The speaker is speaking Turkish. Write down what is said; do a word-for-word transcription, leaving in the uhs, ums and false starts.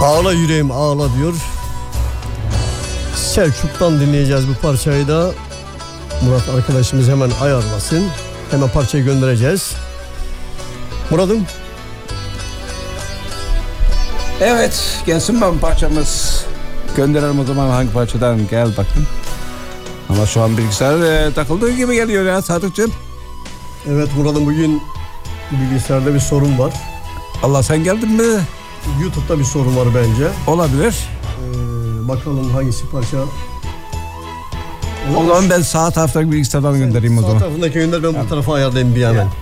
Ağla yüreğim ağla diyor. Selçuk'tan dinleyeceğiz bu parçayı da. Murat arkadaşımız hemen ayarlasın. Hemen parçayı göndereceğiz. Murat'ım. Evet, gelsin ben parçamız. Gönderelim o zaman, hangi parçadan, gel bakın. Ama şu an bilgisayar e, takıldığı gibi geliyor ya Sadıkçığım. Evet Murat'ım, bugün bilgisayarda bir sorun var. Allah, sen geldin mi? YouTube'da bir sorun var bence. Olabilir. Ee, bakalım hangisi parça. O zaman ben sağ taraftaki bilgisayardan göndereyim o zaman. Sağ tarafındaki gönder, ben bu tarafa ayarlayayım bir hemen.